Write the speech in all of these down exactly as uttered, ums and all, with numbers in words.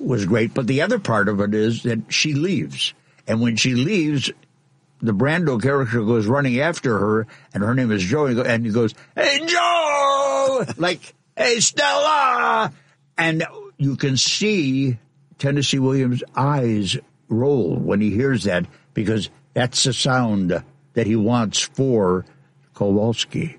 was great. But the other part of it is that she leaves. And when she leaves, the Brando character goes running after her, and her name is Jo, and he goes, "Hey, Jo!" Like, "Hey, Stella!" And you can see Tennessee Williams' eyes roll when he hears that, because that's the sound that he wants for Kowalski.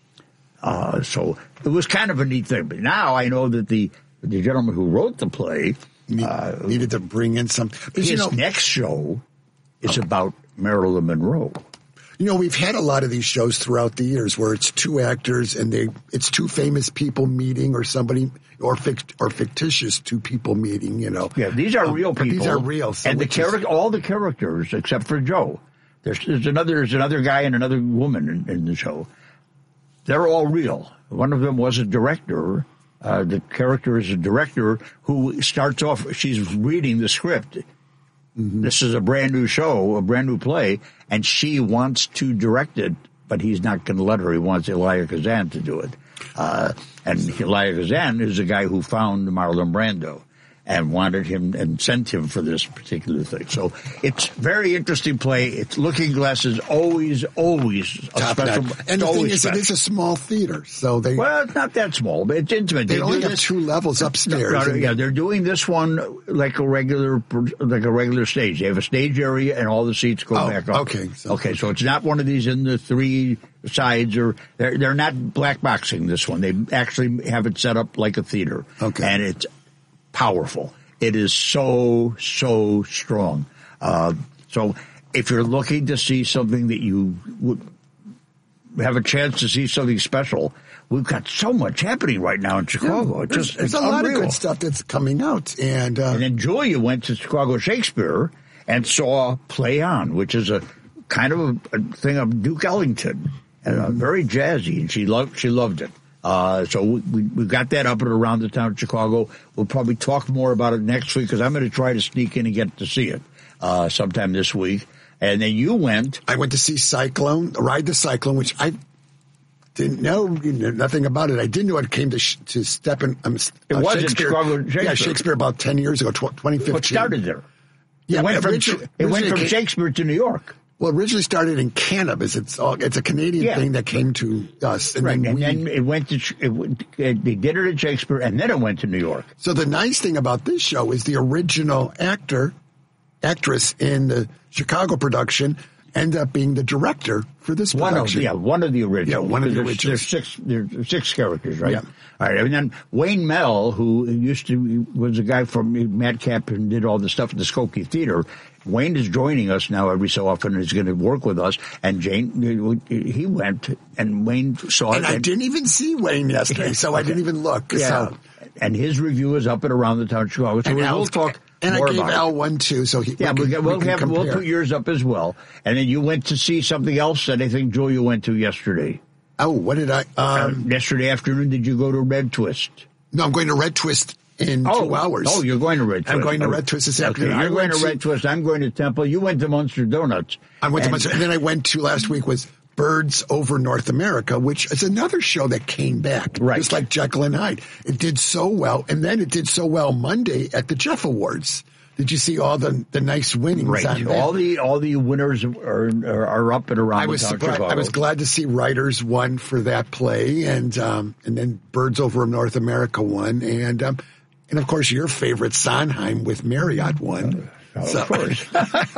Uh, so it was kind of a neat thing. But now I know that the the gentleman who wrote the play uh, needed to bring in some. His you know, next show is about Marilyn Monroe. You know, we've had a lot of these shows throughout the years where it's two actors and they it's two famous people meeting, or somebody or fict, or fictitious two people meeting. You know, yeah, these are um, real people. These are real, so and the character, all the characters except for Jo. There's, there's another there's another guy and another woman in, in the show. They're all real. One of them was a director. Uh, the character is a director who starts off, she's reading the script. Mm-hmm. This is a brand new show, a brand new play, and she wants to direct it, but he's not going to let her. He wants Elia Kazan to do it. Uh, and Elia Kazan is the guy who found Marlon Brando and wanted him and sent him for this particular thing. So it's very interesting play. It's Looking Glass is always, always a Top special. notch. And the thing is, special. It is a small theater, so they well, it's not that small, but it's intimate. They, they only do have this, two levels upstairs. No, no, yeah, they're doing this one like a regular, like a regular stage. They have a stage area, and all the seats go oh, back up. Okay, so. okay, so it's not one of these in the three sides, or they're they're not black boxing this one. They actually have it set up like a theater. Okay, and it's powerful. It is so, so strong. Uh, so if you're looking to see something that you would have a chance to see something special, we've got so much happening right now in Chicago. Yeah, it's there's just, there's it's a lot unreal. of good stuff that's coming out. And, uh, and then Julia went to Chicago Shakespeare and saw Play On, which is a kind of a, a thing of Duke Ellington, and uh, very jazzy, and she loved she loved it. Uh, so we, we got that up and around the town of Chicago. We'll probably talk more about it next week, because I'm going to try to sneak in and get to see it uh, sometime this week. And then you went. I went to see Cyclone, Ride the Cyclone, which I didn't know, you know nothing about it. I didn't know it came to sh- to Stepan. Um, it uh, was Shakespeare. in Chicago Shakespeare. Yeah, Shakespeare about ten years ago, tw- twenty fifteen. What started there? Yeah, it went from, originally, it went from came, Shakespeare to New York. Well, originally started in cannabis. It's all, it's a Canadian yeah. thing that came to us. And right, then and we, then it went to, it, it, they did it at Shakespeare, and then it went to New York. So the nice thing about this show is the original actor, actress in the Chicago production ended up being the director for this one production. Of, yeah, one of the originals. Yeah, one of the there's, originals. There's six, there's six characters, right? Yeah. All right, and then Wayne Mell, who used to, was a guy from Madcap and did all the stuff at the Skokie Theater. Wayne is joining us now every so often and is going to work with us. And Jane, he went, and Wayne saw and it. And I and, didn't even see Wayne yesterday, so okay. I didn't even look. Yeah. So. And his review is up and around the town of Chicago. So and we'll Al, talk And more I gave about Al it. one, too, so he Yeah, we we can, can, we'll, we can have, compare. we'll put yours up as well. And then you went to see something else that I think, Julia, went to yesterday. Oh, what did I? Um, uh, yesterday afternoon, did you go to Red Twist? No, I'm going to Red Twist in oh, two hours. Oh, you're going to Red Twist. I'm going to Red Twist this afternoon. Okay, you're I going to to, Red Twist. I'm going to Temple. You went to Munster Donuts. I went and, to Munster. And then I went to, last week was Birds Over North America, which is another show that came back. Right. Just like Jekyll and Hyde. It did so well. And then it did so well Monday at the Jeff Awards. Did you see all the, the nice winnings right. on that? All the all the winners are are, are up and around I was the town surprised. Chicago. I was glad to see Writers won for that play, and um, and then Birds Over North America won, and um, and of course your favorite Sondheim with Marriott won. Oh, so. Of course.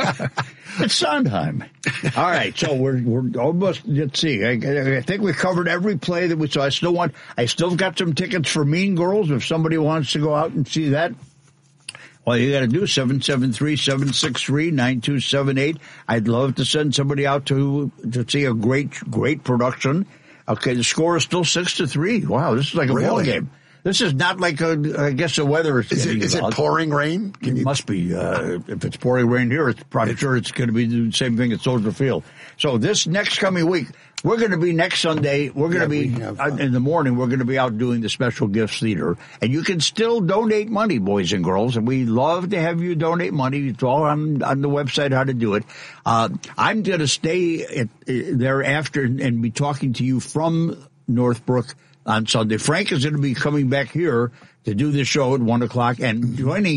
It's Sondheim. All right, so we're we're almost. Let's see. I, I think we covered every play that we saw. I still want. I still got some tickets for Mean Girls. If somebody wants to go out and see that, all you got to do is seven seven three, seven six three, nine two seven eight. I'd love to send somebody out to to see a great great production. Okay, the score is still six to three. Wow, this is like a really? ball game. This is not like a, I guess the weather is. Is it, is it pouring rain? Can it you, must be. Uh, if it's pouring rain here, it's probably it, sure it's going to be the same thing at Soldier Field. So this next coming week, we're going to be next Sunday. We're going yeah, to be have, uh, in the morning. We're going to be out doing the Special Gifts Theater, and you can still donate money, boys and girls. And we love to have you donate money. It's all on on the website how to do it. Uh, I'm going to stay at, uh, there after and, and be talking to you from Northbrook on Sunday. Frank is going to be coming back here to do the show at one o'clock and joining